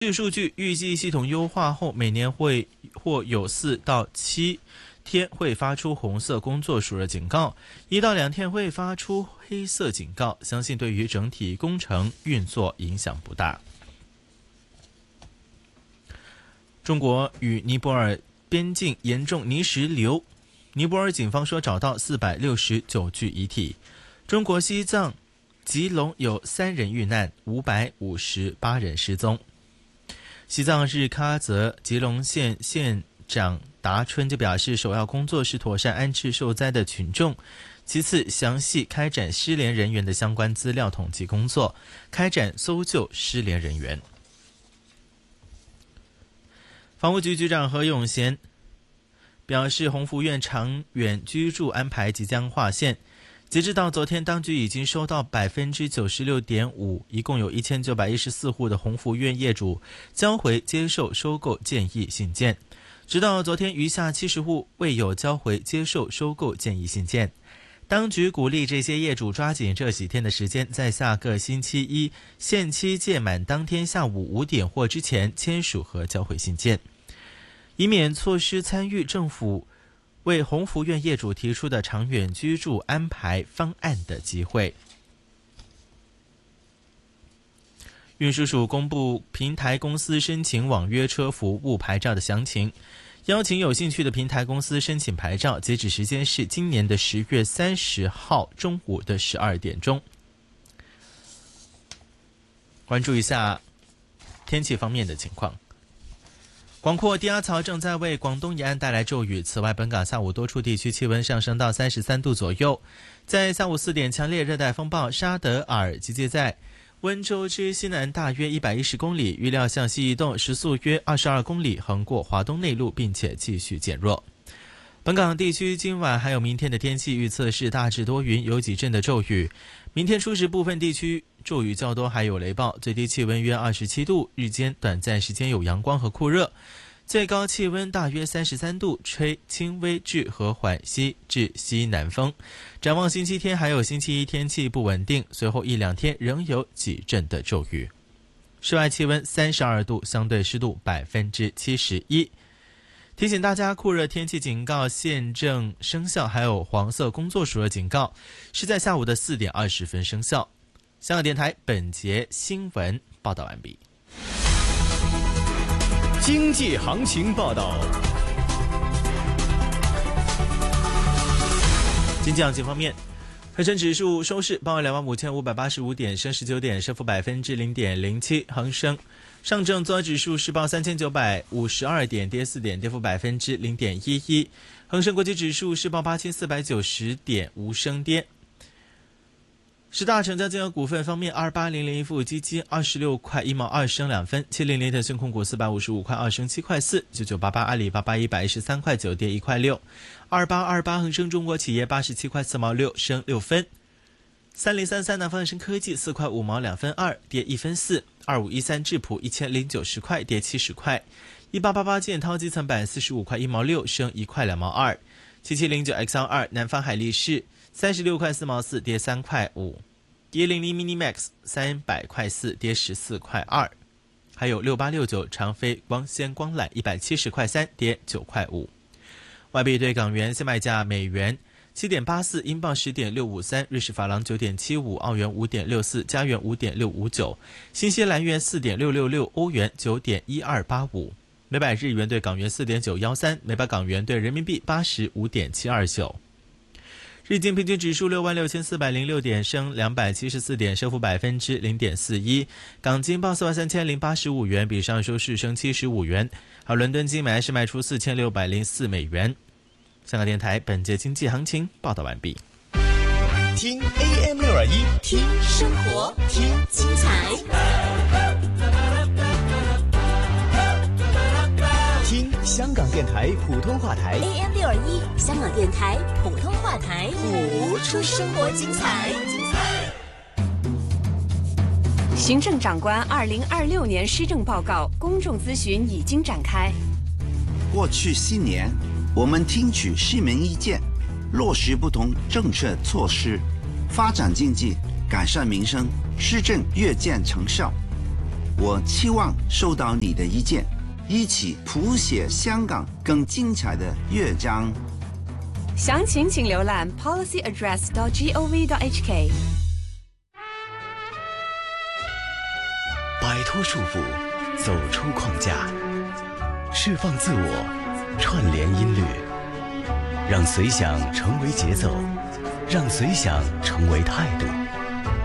据数据，预计系统优化后，每年会或有4到7天会发出红色工作暑热警告，1到2天会发出黑色警告，相信对于整体工程运作影响不大。中国与尼泊尔边境严重泥石流，尼泊尔警方说找到469具遗体。中国西藏吉隆有3人遇难，558人失踪。西藏日喀则吉隆县县长达春就表示，首要工作是妥善安置受灾的群众，其次详细开展失联人员的相关资料统计工作，开展搜救失联人员。房屋局局长何永贤表示，鸿福苑长远居住安排即将划线，截至到昨天，当局已经收到 96.5%， 一共有1914户的鸿福苑业主交回接受收购建议信件。直到昨天，余下70户未有交回接受收购建议信件。当局鼓励这些业主抓紧这几天的时间，在下个星期一限期届满当天下午5点或之前签署和交回信件，以免错失参与政府为鸿福苑业主提出的长远居住安排方案的机会。运输署公布平台公司申请网约车服务牌照的详情，邀请有兴趣的平台公司申请牌照，截止时间是今年的10月30号中午的12点钟。关注一下天气方面的情况。广阔低压槽正在为广东沿岸带来骤雨，此外本港下午多处地区气温上升到33度左右。在下午4点，强烈热带风暴沙德尔集结在温州之西南大约110公里，预料向西移动，时速约22公里，横过华东内陆，并且继续减弱。本港地区今晚还有明天的天气预测是大致多云，有几阵的骤雨。明天初时部分地区骤雨较多，还有雷暴，最低气温约27度，日间短暂时间有阳光和酷热，最高气温大约33度，吹轻微至和缓西至西南风。展望星期天还有星期一天气不稳定，随后1-2天仍有几阵的骤雨。室外气温32度，相对湿度71%。提醒大家，酷热天气警告现正生效，还有黄色工作暑热警告是在下午的4点20分生效。香港电台本节新闻报道完毕。 经济行情报道。 经济行情方面，恒生指数收市报25,585点，升19点，升幅0.07%。恒生上证综合指数是报3,952点，跌4点，跌幅0.11%。恒生国际指数是报8,490点，无升跌。十大成交金额股份方面，28001富基金26块1毛2升2分，700腾讯控股455块2升7块4，9988阿里巴巴113块9跌1块6，2828恒生中国企业87块4毛6升6分，3033南方恒生科技4块5毛2分2跌1分4，2513智普1090块跌70块，1888建滔基层板45块1毛6升1块2毛2，7709XL2南方海力士36块4毛4跌3块5，100 Minimax 300块4跌14块2，还有6869长飞光纤光缆170块3跌9块5。外币对港元现卖价：美元7.84，英镑10.653，瑞士法郎9.75，澳元5.64，加元5.659，新西兰元4.666，欧元9.1285。每百日元对港元4.913，每百港元对人民币85.729。日经平均指数66,406点，升274点，升幅0.41%。港金报43,085元，比上收市升75元。而伦敦金买是卖出4,604美元。香港电台本节经济行情报道完毕。 听 AM621， 听生活，听精彩， 听香港电台普通话台 AM621，香港电台普通话台，谱出生活精彩。 行政长官2026年施政报告公众咨询已经展开。 过去7年，我们听取市民意见，落实不同政策措施，发展经济，改善民生，施政越见成效。 我期望收到你的意见，一起谱写香港更精彩的乐章。 详情请浏览 policyaddress.gov.hk。 摆脱束缚，走出框架，释放自我，串联音律，让随想成为节奏，让随想成为态度。